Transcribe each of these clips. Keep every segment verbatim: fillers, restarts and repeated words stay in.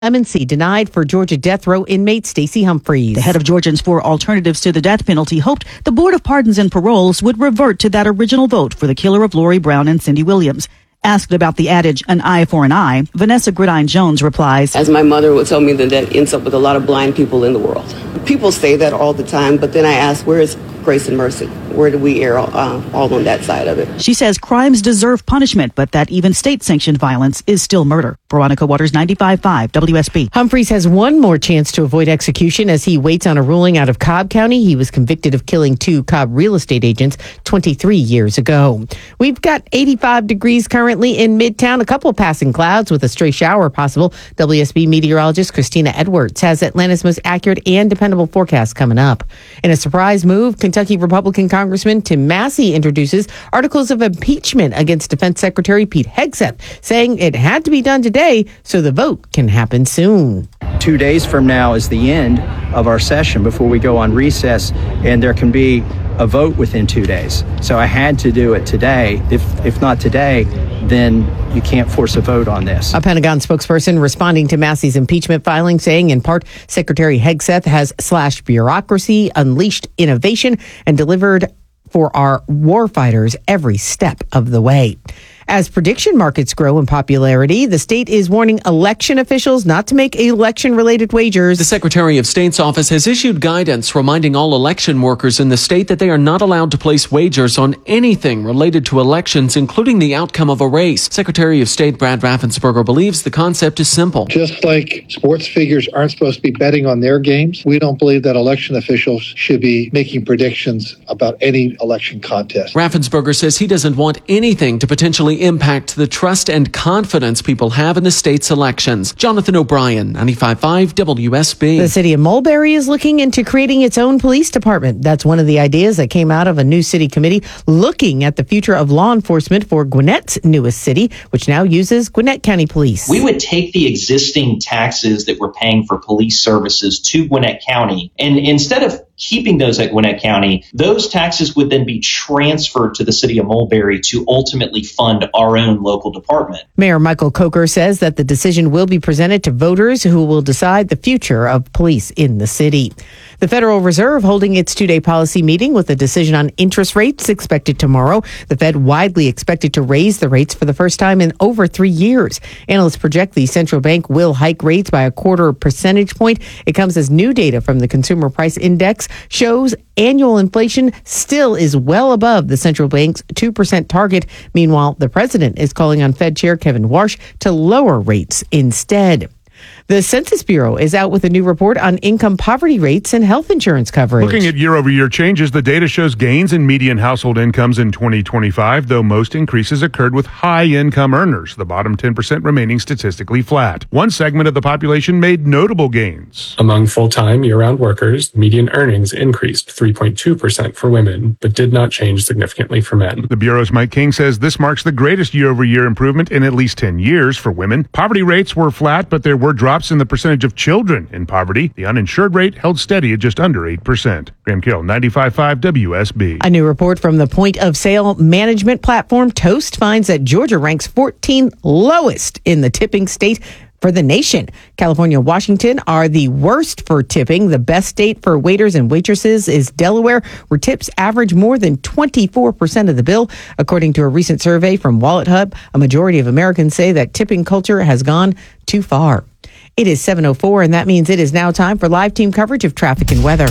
Clemency denied for Georgia death row inmate Stacey Humphreys. The head of Georgians for Alternatives to the Death Penalty hoped the Board of Pardons and Paroles would revert to that original vote for the killer of Lori Brown and Cindy Williams. Asked about the adage, an eye for an eye, Vanessa Gridine Jones replies, as my mother would tell me, that that ends up with a lot of blind people in the world. People say that all the time, but then I ask, where is grace and mercy? Where do we err uh, all on that side of it? She says crimes deserve punishment, but that even state-sanctioned violence is still murder. Veronica Waters, ninety-five point five W S B. Humphreys has one more chance to avoid execution as he waits on a ruling out of Cobb County. He was convicted of killing two Cobb real estate agents twenty-three years ago. We've got eighty-five degrees currently in Midtown, a couple passing clouds with a stray shower possible. W S B meteorologist Christina Edwards has Atlanta's most accurate and dependable forecast coming up. In a surprise move, Kentucky Republican Congressman Tim Massey introduces articles of impeachment against Defense Secretary Pete Hegseth, saying it had to be done today so the vote can happen soon. Two days from now is the end of our session before we go on recess, and there can be a vote within two days. So I had to do it today. If if not today, then you can't force a vote on this. A Pentagon spokesperson responding to Massey's impeachment filing, saying in part, Secretary Hegseth has slashed bureaucracy, unleashed innovation, and delivered for our warfighters every step of the way. As prediction markets grow in popularity, the state is warning election officials not to make election-related wagers. The Secretary of State's office has issued guidance reminding all election workers in the state that they are not allowed to place wagers on anything related to elections, including the outcome of a race. Secretary of State Brad Raffensperger believes the concept is simple. Just like sports figures aren't supposed to be betting on their games, we don't believe that election officials should be making predictions about any election contest. Raffensperger says he doesn't want anything to potentially impact the trust and confidence people have in the state's elections. Jonathan O'Brien, ninety-five point five W S B. The city of Mulberry is looking into creating its own police department. That's one of the ideas that came out of a new city committee looking at the future of law enforcement for Gwinnett's newest city, which now uses Gwinnett County Police. We would take the existing taxes that we're paying for police services to Gwinnett County, and instead of keeping those at Gwinnett County, those taxes would then be transferred to the city of Mulberry to ultimately fund our own local department. Mayor Michael Coker says that the decision will be presented to voters who will decide the future of police in the city. The Federal Reserve holding its two-day policy meeting with a decision on interest rates expected tomorrow. The Fed widely expected to raise the rates for the first time in over three years. Analysts project the central bank will hike rates by a quarter percentage point. It comes as new data from the Consumer Price Index shows annual inflation still is well above the central bank's two percent target. Meanwhile, the president is calling on Fed Chair Kevin Warsh to lower rates instead. The Census Bureau is out with a new report on income poverty rates and health insurance coverage. Looking at year-over-year changes, the data shows gains in median household incomes in twenty twenty-five, though most increases occurred with high-income earners, the bottom ten percent remaining statistically flat. One segment of the population made notable gains. Among full-time, year-round workers, median earnings increased three point two percent for women, but did not change significantly for men. The Bureau's Mike King says this marks the greatest year-over-year improvement in at least ten years for women. Poverty rates were flat, but there were drops in the percentage of children in poverty. The uninsured rate held steady at just under eight percent. Graham Kill, ninety-five point five W S B. A new report from the point-of-sale management platform Toast finds that Georgia ranks fourteenth lowest in the tipping state for the nation. California and Washington are the worst for tipping. The best state for waiters and waitresses is Delaware, where tips average more than twenty-four percent of the bill. According to a recent survey from Wallet Hub, a majority of Americans say that tipping culture has gone too far. It is seven oh four, and that means it is now time for live team coverage of traffic and weather.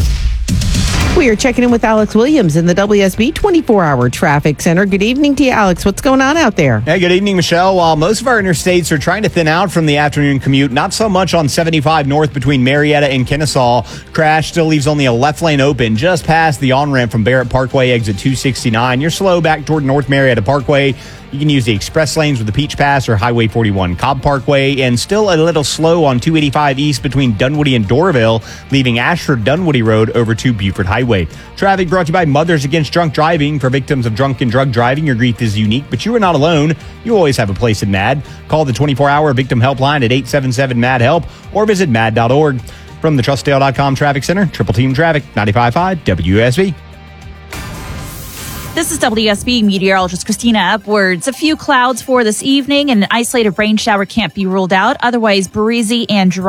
We are checking in with Alex Williams in the W S B twenty-four hour Traffic Center. Good evening to you, Alex. What's going on out there? Hey, good evening, Michelle. While most of our interstates are trying to thin out from the afternoon commute, not so much on seventy-five north between Marietta and Kennesaw. Crash still leaves only a left lane open just past the on-ramp from Barrett Parkway, exit two sixty-nine. You're slow back toward North Marietta Parkway. You can use the express lanes with the Peach Pass or Highway forty-one Cobb Parkway, and still a little slow on two eighty-five east between Dunwoody and Doraville, leaving Ashford Dunwoody Road over to Buford Highway. Traffic brought to you by Mothers Against Drunk Driving. For victims of drunk and drug driving, your grief is unique, but you are not alone. You always have a place in MAD. Call the twenty-four hour victim helpline at eight seven seven MAD HELP or visit mad dot org. From the trust dale dot com Traffic Center, Triple Team Traffic, ninety-five point five W S B. This is W S B meteorologist Christina Upwards. A few clouds for this evening, and an isolated rain shower can't be ruled out. Otherwise, breezy and dry.